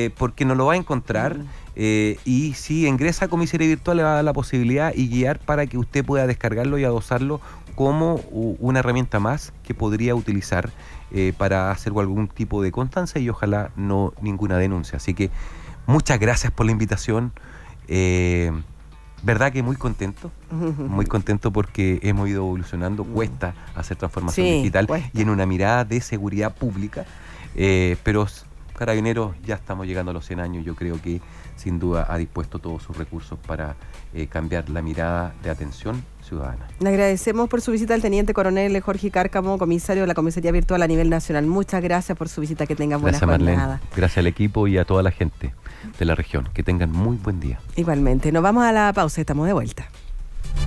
porque no lo va a encontrar. Y si ingresa a Comisaría Virtual le va a dar la posibilidad y guiar para que usted pueda descargarlo y adosarlo como una herramienta más que podría utilizar para hacer algún tipo de constancia y ojalá no ninguna denuncia. Así que muchas gracias por la invitación. Verdad que muy contento porque hemos ido evolucionando, cuesta hacer transformación digital cuesta. Y en una mirada de seguridad pública, pero Carabineros ya estamos llegando a los 100 años, yo creo que sin duda ha dispuesto todos sus recursos para cambiar la mirada de atención ciudadana. Le agradecemos por su visita al Teniente Coronel Jorge Cárcamo, comisario de la Comisaría Virtual a nivel nacional. Muchas gracias por su visita, que tengan buena jornada. Gracias al equipo y a toda la gente de la región. Que tengan muy buen día. Igualmente. Nos vamos a la pausa, estamos de vuelta.